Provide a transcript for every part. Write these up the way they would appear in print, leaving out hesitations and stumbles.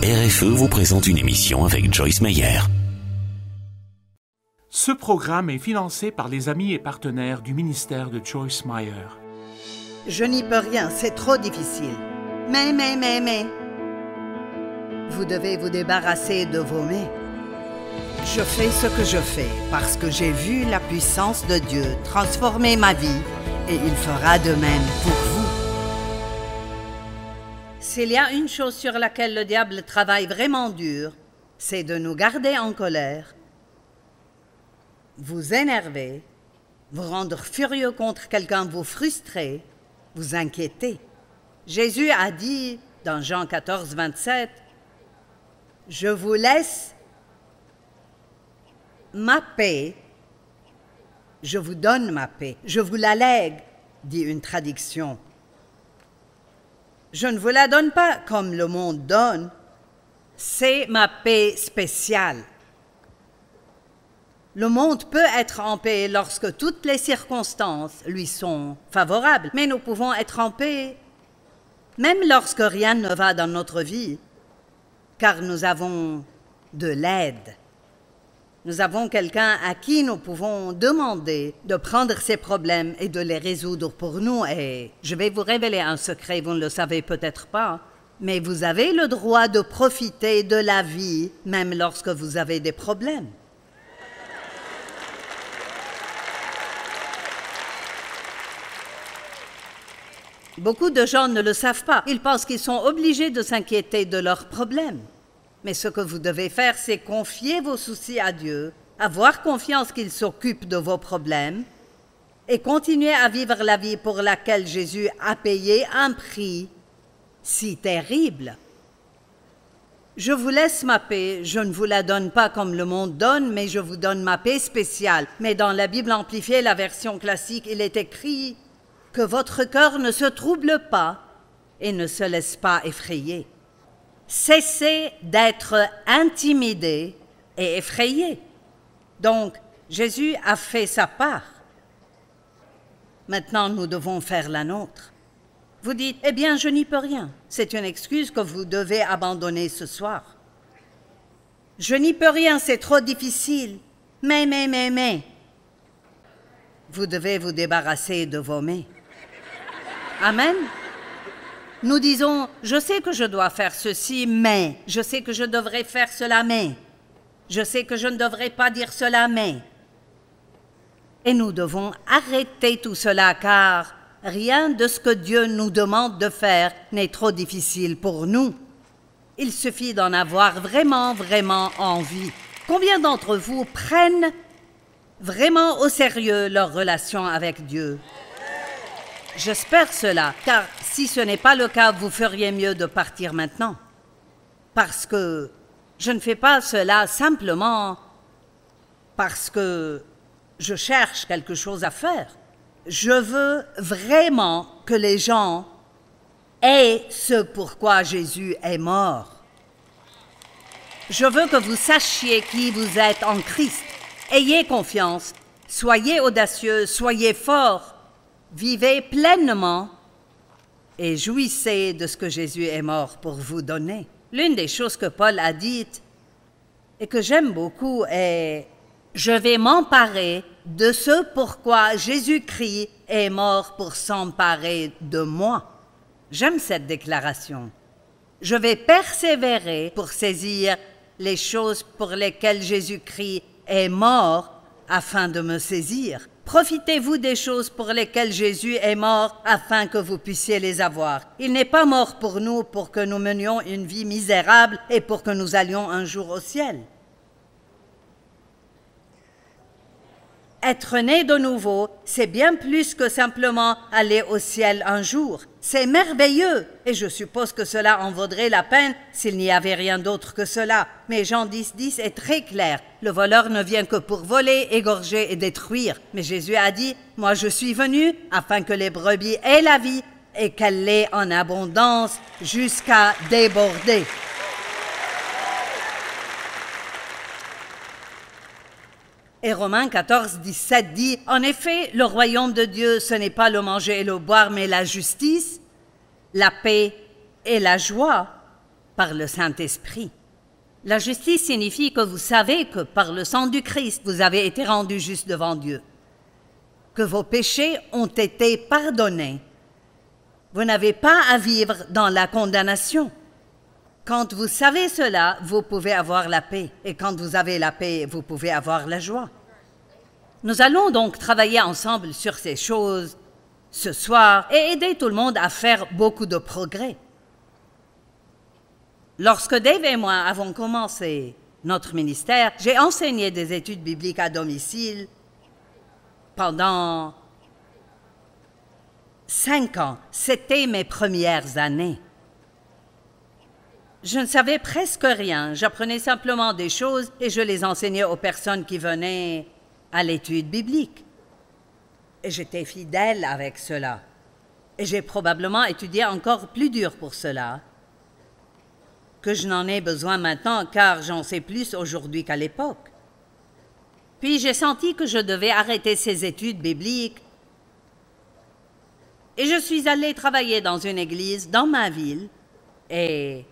RFE vous présente une émission avec Joyce Meyer. Ce programme est financé par les amis et partenaires du ministère de Joyce Meyer. Je n'y peux rien, c'est trop difficile. Mais. Vous devez vous débarrasser de vos mais. Je fais ce que je fais parce que j'ai vu la puissance de Dieu transformer ma vie et il fera de même pour vous. S'il y a une chose sur laquelle le diable travaille vraiment dur, c'est de nous garder en colère, vous énerver, vous rendre furieux contre quelqu'un, vous frustrer, vous inquiéter. Jésus a dit dans Jean 14, 27, « Je vous laisse ma paix, je vous donne ma paix, je vous la lègue, dit une traduction. Je ne vous la donne pas comme le monde donne, c'est ma paix spéciale. Le monde peut être en paix lorsque toutes les circonstances lui sont favorables, mais nous pouvons être en paix même lorsque rien ne va dans notre vie, car nous avons de l'aide. Nous avons quelqu'un à qui nous pouvons demander de prendre ses problèmes et de les résoudre pour nous. Et je vais vous révéler un secret, vous ne le savez peut-être pas, mais vous avez le droit de profiter de la vie même lorsque vous avez des problèmes. Beaucoup de gens ne le savent pas. Ils pensent qu'ils sont obligés de s'inquiéter de leurs problèmes. Mais ce que vous devez faire, c'est confier vos soucis à Dieu, avoir confiance qu'il s'occupe de vos problèmes et continuer à vivre la vie pour laquelle Jésus a payé un prix si terrible. Je vous laisse ma paix, je ne vous la donne pas comme le monde donne, mais je vous donne ma paix spéciale. Mais dans la Bible amplifiée, la version classique, il est écrit que votre cœur ne se trouble pas et ne se laisse pas effrayer. Cessez d'être intimidé et effrayé. Donc, Jésus a fait sa part. Maintenant, nous devons faire la nôtre. Vous dites, eh bien, je n'y peux rien. C'est une excuse que vous devez abandonner ce soir. Je n'y peux rien, c'est trop difficile. Mais. Vous devez vous débarrasser de vos mais. Amen. Nous disons, je sais que je dois faire ceci, mais. Je sais que je devrais faire cela, mais. Je sais que je ne devrais pas dire cela, mais. Et nous devons arrêter tout cela, car rien de ce que Dieu nous demande de faire n'est trop difficile pour nous. Il suffit d'en avoir vraiment envie. Combien d'entre vous prennent vraiment au sérieux leur relation avec Dieu? J'espère cela, car si ce n'est pas le cas, vous feriez mieux de partir maintenant. Parce que je ne fais pas cela simplement parce que je cherche quelque chose à faire. Je veux vraiment que les gens aient ce pourquoi Jésus est mort. Je veux que vous sachiez qui vous êtes en Christ. Ayez confiance, soyez audacieux, soyez forts. Vivez pleinement et jouissez de ce que Jésus est mort pour vous donner. L'une des choses que Paul a dites et que j'aime beaucoup est « Je vais m'emparer de ce pourquoi Jésus-Christ est mort pour s'emparer de moi. » J'aime cette déclaration. Je vais persévérer pour saisir les choses pour lesquelles Jésus-Christ est mort afin de me saisir. Profitez-vous des choses pour lesquelles Jésus est mort afin que vous puissiez les avoir. Il n'est pas mort pour nous pour que nous menions une vie misérable et pour que nous allions un jour au ciel. Être né de nouveau, c'est bien plus que simplement aller au ciel un jour. C'est merveilleux et je suppose que cela en vaudrait la peine s'il n'y avait rien d'autre que cela. Mais Jean 10, est très clair. Le voleur ne vient que pour voler, égorger et détruire. Mais Jésus a dit, « Moi je suis venu afin que les brebis aient la vie et qu'elle l'ait en abondance jusqu'à déborder. » Et Romains 14, 17 dit, « En effet, le royaume de Dieu, ce n'est pas le manger et le boire, mais la justice, la paix et la joie par le Saint-Esprit. La justice signifie que vous savez que par le sang du Christ, vous avez été rendus justes devant Dieu, que vos péchés ont été pardonnés. Vous n'avez pas à vivre dans la condamnation. Quand vous savez cela, vous pouvez avoir la paix. Et quand vous avez la paix, vous pouvez avoir la joie. Nous allons donc travailler ensemble sur ces choses ce soir et aider tout le monde à faire beaucoup de progrès. Lorsque Dave et moi avons commencé notre ministère, j'ai enseigné des études bibliques à domicile pendant 5 ans. C'était mes premières années. Je ne savais presque rien. J'apprenais simplement des choses et je les enseignais aux personnes qui venaient à l'étude biblique. Et j'étais fidèle avec cela. Et j'ai probablement étudié encore plus dur pour cela que je n'en ai besoin maintenant, car j'en sais plus aujourd'hui qu'à l'époque. Puis j'ai senti que je devais arrêter ces études bibliques et je suis allée travailler dans une église dans ma ville et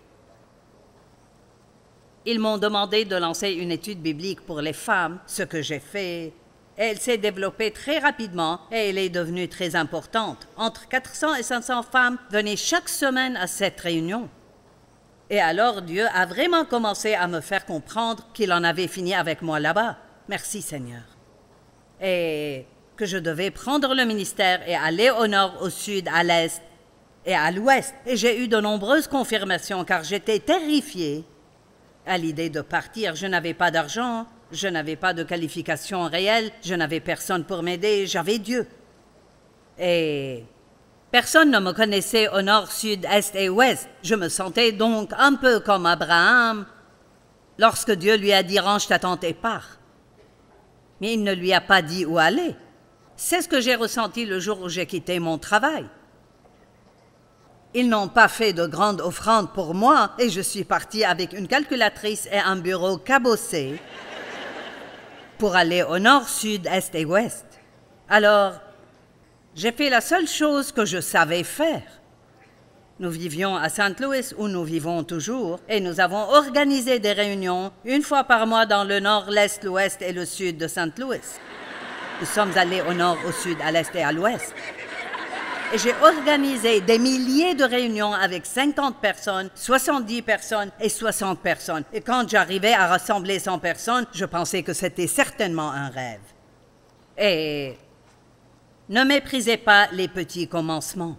ils m'ont demandé de lancer une étude biblique pour les femmes, ce que j'ai fait. Elle s'est développée très rapidement et elle est devenue très importante. Entre 400 et 500 femmes venaient chaque semaine à cette réunion. Et alors Dieu a vraiment commencé à me faire comprendre qu'il en avait fini avec moi là-bas. Merci Seigneur. Et que je devais prendre le ministère et aller au nord, au sud, à l'est et à l'ouest. Et j'ai eu de nombreuses confirmations car j'étais terrifiée à l'idée de partir. Je n'avais pas d'argent, je n'avais pas de qualification réelle, je n'avais personne pour m'aider, j'avais Dieu. Et personne ne me connaissait au nord, sud, est et ouest. Je me sentais donc un peu comme Abraham lorsque Dieu lui a dit « Range ta tente et pars ». Mais il ne lui a pas dit où aller. C'est ce que j'ai ressenti le jour où j'ai quitté mon travail. Ils n'ont pas fait de grande offrande pour moi et je suis partie avec une calculatrice et un bureau cabossé pour aller au nord, sud, est et ouest. Alors, j'ai fait la seule chose que je savais faire. Nous vivions à St. Louis, où nous vivons toujours, et nous avons organisé des réunions une fois par mois dans le nord, l'est, l'ouest et le sud de St. Louis. Nous sommes allés au nord, au sud, à l'est et à l'ouest. Et j'ai organisé des milliers de réunions avec 50 personnes, 70 personnes et 60 personnes. Et quand j'arrivais à rassembler 100 personnes, je pensais que c'était certainement un rêve. Et ne méprisez pas les petits commencements.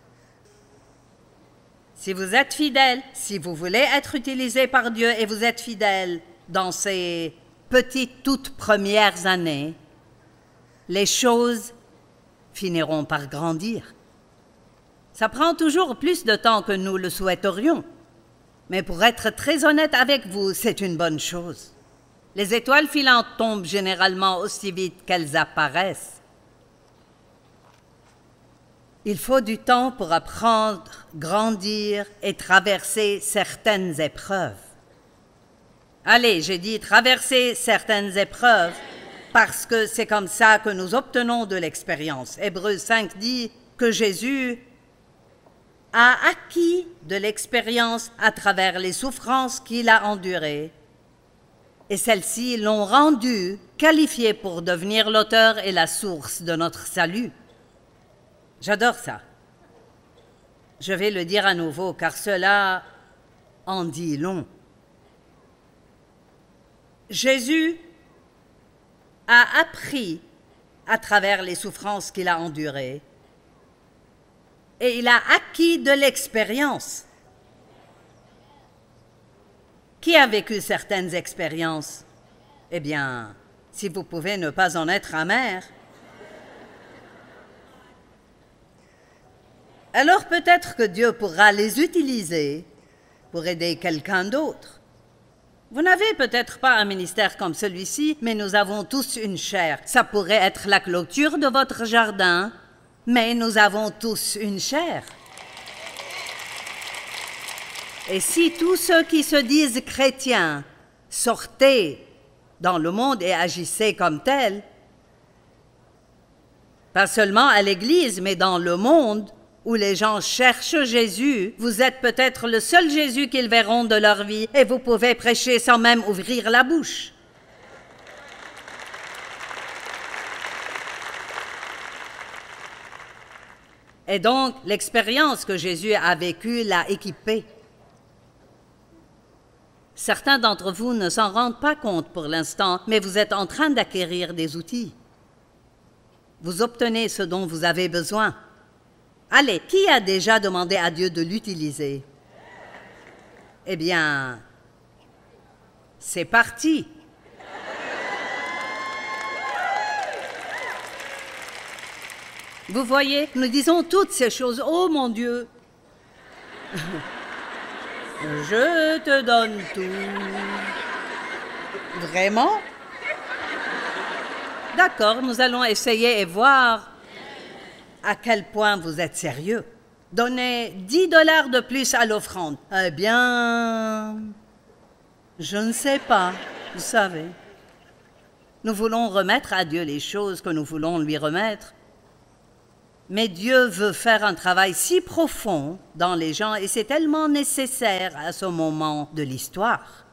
Si vous êtes fidèle, si vous voulez être utilisé par Dieu et vous êtes fidèle dans ces petites toutes premières années, les choses finiront par grandir. Ça prend toujours plus de temps que nous le souhaiterions. Mais pour être très honnête avec vous, c'est une bonne chose. Les étoiles filantes tombent généralement aussi vite qu'elles apparaissent. Il faut du temps pour apprendre, grandir et traverser certaines épreuves. Allez, j'ai dit traverser certaines épreuves parce que c'est comme ça que nous obtenons de l'expérience. Hébreux 5 dit que Jésus a acquis de l'expérience à travers les souffrances qu'il a endurées, et celles-ci l'ont rendu qualifié pour devenir l'auteur et la source de notre salut. J'adore ça. Je vais le dire à nouveau, car cela en dit long. Jésus a appris à travers les souffrances qu'il a endurées, et il a acquis de l'expérience. Qui a vécu certaines expériences? Eh bien, si vous pouvez ne pas en être amer, alors peut-être que Dieu pourra les utiliser pour aider quelqu'un d'autre. Vous n'avez peut-être pas un ministère comme celui-ci, mais nous avons tous une chair. Ça pourrait être la clôture de votre jardin, mais nous avons tous une chair. Et si tous ceux qui se disent chrétiens sortaient dans le monde et agissaient comme tels, pas seulement à l'Église, mais dans le monde, où les gens cherchent Jésus, vous êtes peut-être le seul Jésus qu'ils verront de leur vie et vous pouvez prêcher sans même ouvrir la bouche. Et donc, l'expérience que Jésus a vécue l'a équipé. Certains d'entre vous ne s'en rendent pas compte pour l'instant, mais vous êtes en train d'acquérir des outils. Vous obtenez ce dont vous avez besoin. Allez, qui a déjà demandé à Dieu de l'utiliser? Eh bien, c'est parti. Vous voyez, nous disons toutes ces choses. Oh mon Dieu, je te donne tout. Vraiment? D'accord, nous allons essayer et voir à quel point vous êtes sérieux. Donnez 10 $ de plus à l'offrande. Eh bien, je ne sais pas, vous savez. Nous voulons remettre à Dieu les choses que nous voulons lui remettre. Mais Dieu veut faire un travail si profond dans les gens et c'est tellement nécessaire à ce moment de l'histoire.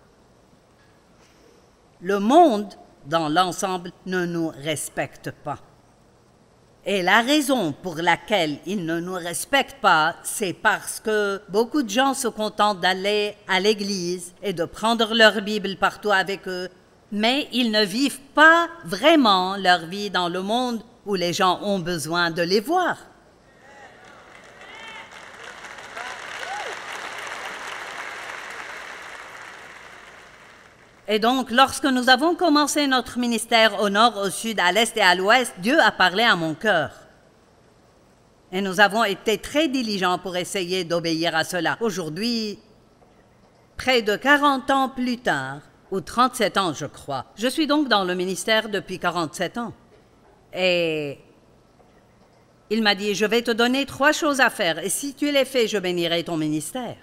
Le monde, dans l'ensemble, ne nous respecte pas. Et la raison pour laquelle il ne nous respecte pas, c'est parce que beaucoup de gens se contentent d'aller à l'église et de prendre leur Bible partout avec eux, mais ils ne vivent pas vraiment leur vie dans le monde où les gens ont besoin de les voir. Et donc, lorsque nous avons commencé notre ministère au nord, au sud, à l'est et à l'ouest, Dieu a parlé à mon cœur. Et nous avons été très diligents pour essayer d'obéir à cela. Aujourd'hui, près de 40 ans plus tard, ou 37 ans, je crois, je suis donc dans le ministère depuis 47 ans. Et il m'a dit, je vais te donner 3 choses à faire, et si tu les fais, je bénirai ton ministère.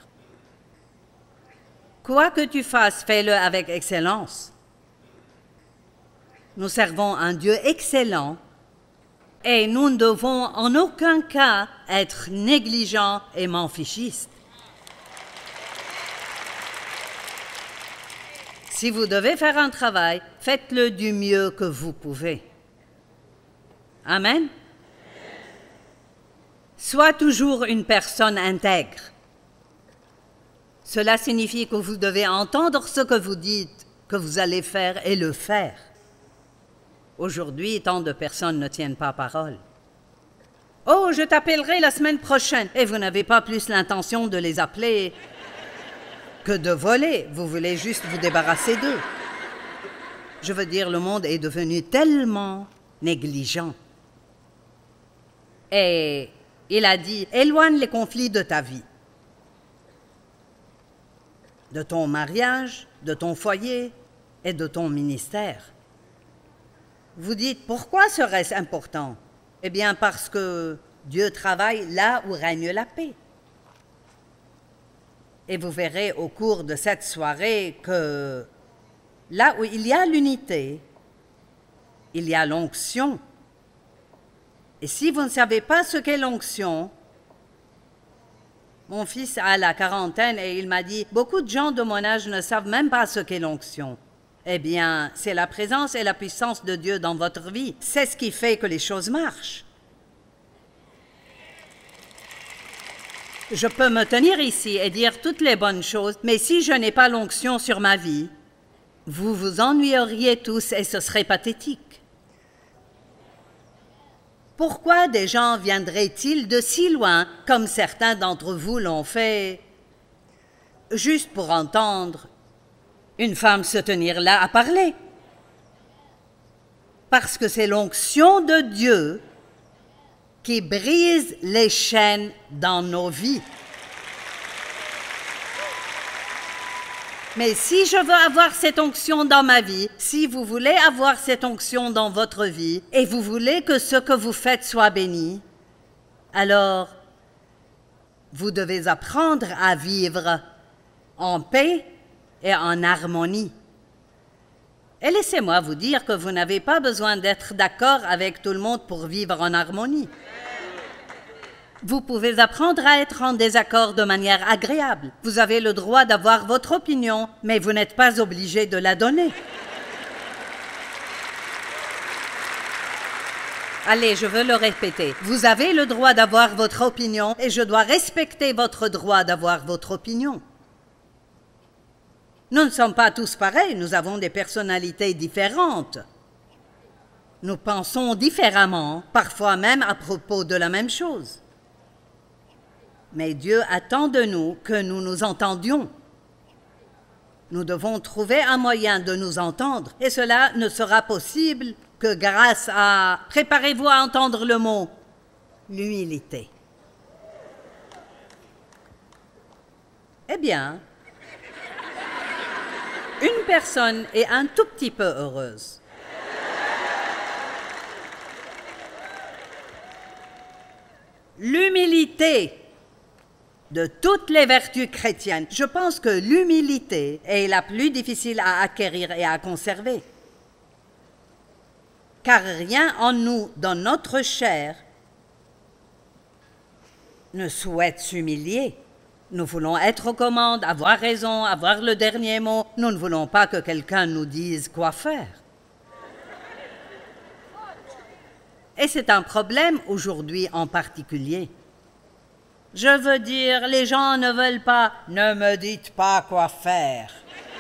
Quoi que tu fasses, fais-le avec excellence. Nous servons un Dieu excellent, et nous ne devons en aucun cas être négligents et m'en-fichistes. Si vous devez faire un travail, faites-le du mieux que vous pouvez. Amen. Sois toujours une personne intègre. Cela signifie que vous devez entendre ce que vous dites, que vous allez faire et le faire. Aujourd'hui, tant de personnes ne tiennent pas parole. « Oh, je t'appellerai la semaine prochaine » et vous n'avez pas plus l'intention de les appeler que de voler. Vous voulez juste vous débarrasser d'eux. Je veux dire, le monde est devenu tellement négligent. Et il a dit, éloigne les conflits de ta vie, de ton mariage, de ton foyer et de ton ministère. Vous dites, pourquoi serait-ce important? Eh bien, parce que Dieu travaille là où règne la paix. Et vous verrez au cours de cette soirée que là où il y a l'unité, il y a l'onction. Et si vous ne savez pas ce qu'est l'onction, mon fils a la quarantaine et il m'a dit, beaucoup de gens de mon âge ne savent même pas ce qu'est l'onction. Eh bien, c'est la présence et la puissance de Dieu dans votre vie. C'est ce qui fait que les choses marchent. Je peux me tenir ici et dire toutes les bonnes choses, mais si je n'ai pas l'onction sur ma vie, vous vous ennuyeriez tous et ce serait pathétique. Pourquoi des gens viendraient-ils de si loin, comme certains d'entre vous l'ont fait, juste pour entendre une femme se tenir là à parler? Parce que c'est l'onction de Dieu qui brise les chaînes dans nos vies. Mais si je veux avoir cette onction dans ma vie, si vous voulez avoir cette onction dans votre vie, et vous voulez que ce que vous faites soit béni, alors vous devez apprendre à vivre en paix et en harmonie. Et laissez-moi vous dire que vous n'avez pas besoin d'être d'accord avec tout le monde pour vivre en harmonie. Vous pouvez apprendre à être en désaccord de manière agréable. Vous avez le droit d'avoir votre opinion, mais vous n'êtes pas obligé de la donner. Allez, je veux le répéter. Vous avez le droit d'avoir votre opinion et je dois respecter votre droit d'avoir votre opinion. Nous ne sommes pas tous pareils, nous avons des personnalités différentes. Nous pensons différemment, parfois même à propos de la même chose. Mais Dieu attend de nous que nous nous entendions. Nous devons trouver un moyen de nous entendre, et cela ne sera possible que grâce à, préparez-vous à entendre le mot, l'humilité. Eh bien, une personne est un tout petit peu heureuse. L'humilité de toutes les vertus chrétiennes. Je pense que l'humilité est la plus difficile à acquérir et à conserver. Car rien en nous, dans notre chair, ne souhaite s'humilier. Nous voulons être aux commandes, avoir raison, avoir le dernier mot. Nous ne voulons pas que quelqu'un nous dise quoi faire. Et c'est un problème aujourd'hui en particulier. Je veux dire, les gens ne veulent pas « ne me dites pas quoi faire ».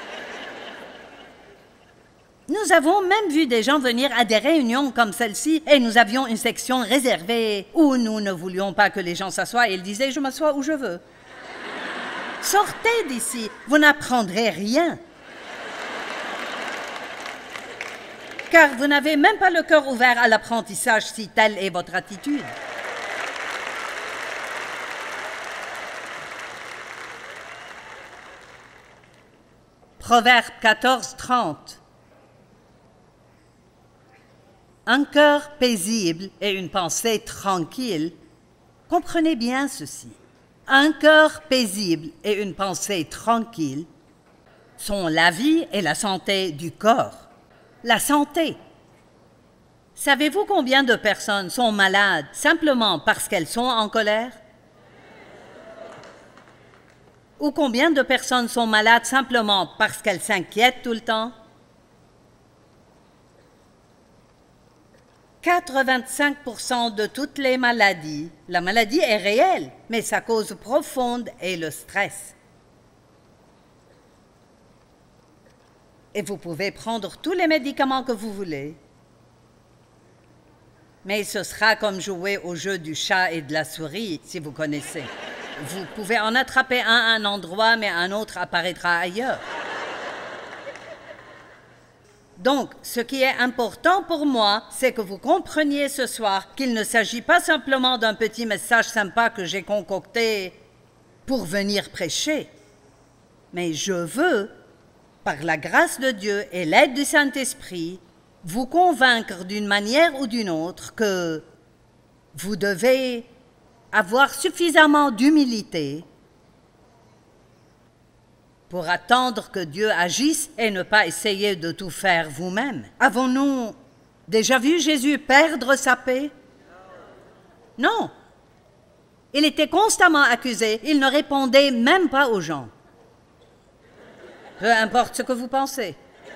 Nous avons même vu des gens venir à des réunions comme celle-ci et nous avions une section réservée où nous ne voulions pas que les gens s'assoient et ils disaient « je m'assois où je veux ». Sortez d'ici, vous n'apprendrez rien. Car vous n'avez même pas le cœur ouvert à l'apprentissage si telle est votre attitude. Proverbe 14:30. Un cœur paisible et une pensée tranquille, comprenez bien ceci. Un cœur paisible et une pensée tranquille sont la vie et la santé du corps. La santé. Savez-vous combien de personnes sont malades simplement parce qu'elles sont en colère? Ou combien de personnes sont malades simplement parce qu'elles s'inquiètent tout le temps? 85% de toutes les maladies, la maladie est réelle, mais sa cause profonde est le stress. Et vous pouvez prendre tous les médicaments que vous voulez, mais ce sera comme jouer au jeu du chat et de la souris, si vous connaissez. Vous pouvez en attraper un à un endroit, mais un autre apparaîtra ailleurs. Donc, ce qui est important pour moi, c'est que vous compreniez ce soir qu'il ne s'agit pas simplement d'un petit message sympa que j'ai concocté pour venir prêcher, mais je veux, par la grâce de Dieu et l'aide du Saint-Esprit, vous convaincre d'une manière ou d'une autre que vous devez avoir suffisamment d'humilité pour attendre que Dieu agisse et ne pas essayer de tout faire vous-même. Avons-nous déjà vu Jésus perdre sa paix? Non. Il était constamment accusé, il ne répondait même pas aux gens. Peu importe ce que vous pensez.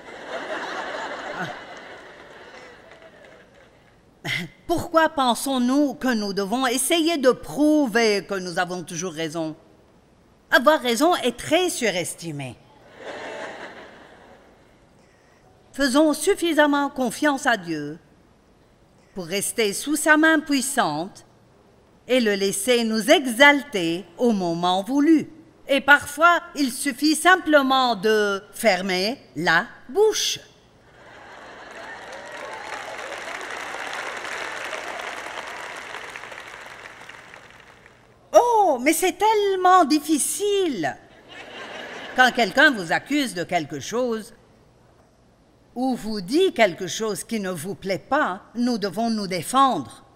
Pourquoi pensons-nous que nous devons essayer de prouver que nous avons toujours raison? Avoir raison est très surestimé. Faisons suffisamment confiance à Dieu pour rester sous sa main puissante et le laisser nous exalter au moment voulu. Et parfois, il suffit simplement de fermer la bouche. Oh, mais c'est tellement difficile! Quand quelqu'un vous accuse de quelque chose ou vous dit quelque chose qui ne vous plaît pas, nous devons nous défendre.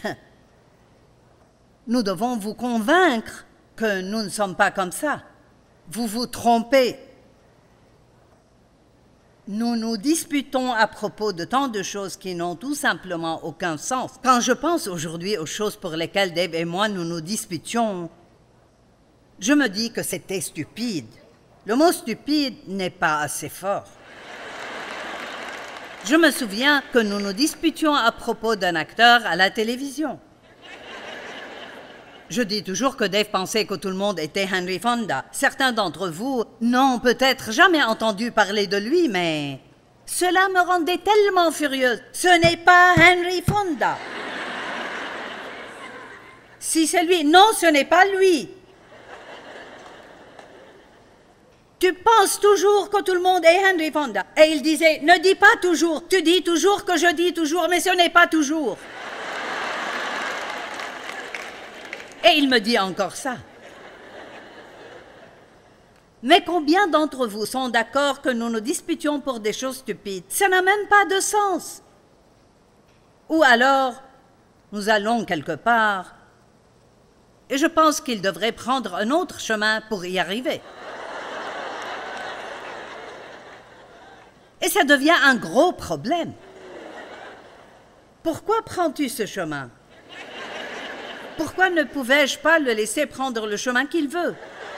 Nous devons vous convaincre que nous ne sommes pas comme ça. Vous vous trompez. Nous nous disputons à propos de tant de choses qui n'ont tout simplement aucun sens. Quand je pense aujourd'hui aux choses pour lesquelles Dave et moi nous nous disputions, je me dis que c'était stupide. Le mot stupide n'est pas assez fort. Je me souviens que nous nous disputions à propos d'un acteur à la télévision. Je dis toujours que Dave pensait que tout le monde était Henry Fonda. Certains d'entre vous n'ont peut-être jamais entendu parler de lui, mais cela me rendait tellement furieuse. Ce n'est pas Henry Fonda. Si c'est lui, non, ce n'est pas lui. Tu penses toujours que tout le monde est Henry Fonda. Et il disait, ne dis pas toujours, tu dis toujours que je dis toujours, mais ce n'est pas toujours. Et il me dit encore ça. Mais combien d'entre vous sont d'accord que nous nous disputions pour des choses stupides? Ça n'a même pas de sens. Ou alors, nous allons quelque part, et je pense qu'il devrait prendre un autre chemin pour y arriver. Et ça devient un gros problème. Pourquoi prends-tu ce chemin? Pourquoi ne pouvais-je pas le laisser prendre le chemin qu'il veut?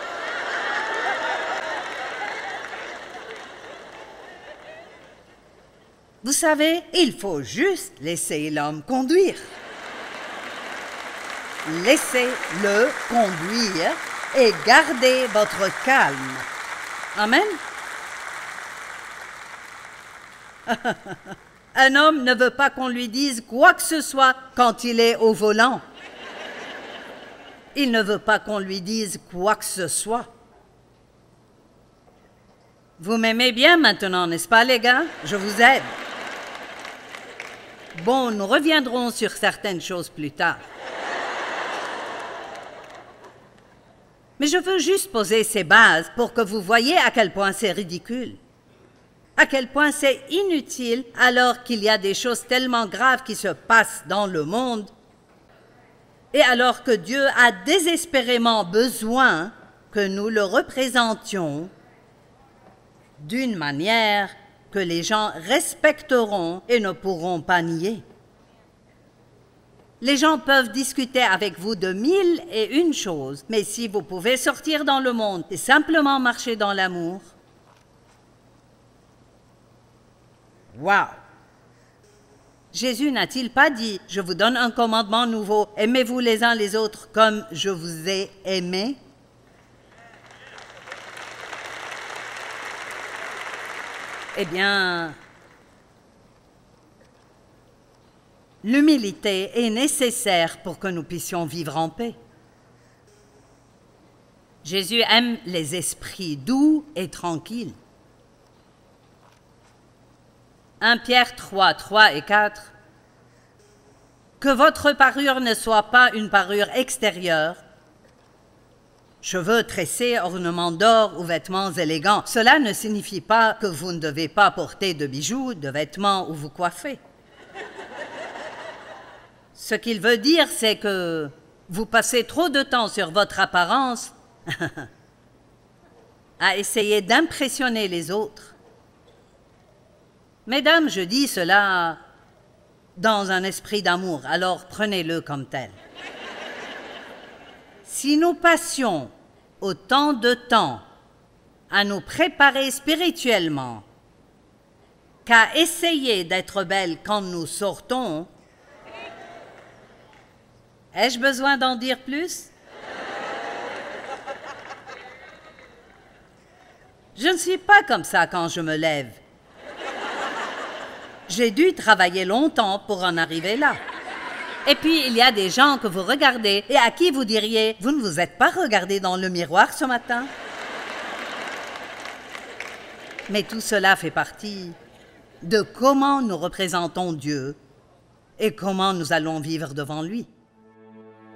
Vous savez, il faut juste laisser l'homme conduire. Laissez-le conduire et gardez votre calme. Amen. Un homme ne veut pas qu'on lui dise quoi que ce soit quand il est au volant. Il ne veut pas qu'on lui dise quoi que ce soit. Vous m'aimez bien maintenant, n'est-ce pas, les gars? Je vous aide. Bon, nous reviendrons sur certaines choses plus tard. Mais je veux juste poser ces bases pour que vous voyez à quel point c'est ridicule. À quel point c'est inutile alors qu'il y a des choses tellement graves qui se passent dans le monde et alors que Dieu a désespérément besoin que nous le représentions d'une manière que les gens respecteront et ne pourront pas nier. Les gens peuvent discuter avec vous de 1001 choses, mais si vous pouvez sortir dans le monde et simplement marcher dans l'amour, wow! Jésus n'a-t-il pas dit « Je vous donne un commandement nouveau, aimez-vous les uns les autres comme je vous ai aimé » Eh bien, l'humilité est nécessaire pour que nous puissions vivre en paix. Jésus aime les esprits doux et tranquilles. 1 Pierre 3, 3 et 4. Que votre parure ne soit pas une parure extérieure, cheveux tressés, ornements d'or ou vêtements élégants. Cela ne signifie pas que vous ne devez pas porter de bijoux, de vêtements ou vous coiffer. Ce qu'il veut dire, c'est que vous passez trop de temps sur votre apparence à essayer d'impressionner les autres. Mesdames, je dis cela dans un esprit d'amour, alors prenez-le comme tel. Si nous passions autant de temps à nous préparer spirituellement qu'à essayer d'être belles quand nous sortons, ai-je besoin d'en dire plus? Je ne suis pas comme ça quand je me lève. J'ai dû travailler longtemps pour en arriver là. Et puis, il y a des gens que vous regardez et à qui vous diriez « Vous ne vous êtes pas regardé dans le miroir ce matin ?» Mais tout cela fait partie de comment nous représentons Dieu et comment nous allons vivre devant lui.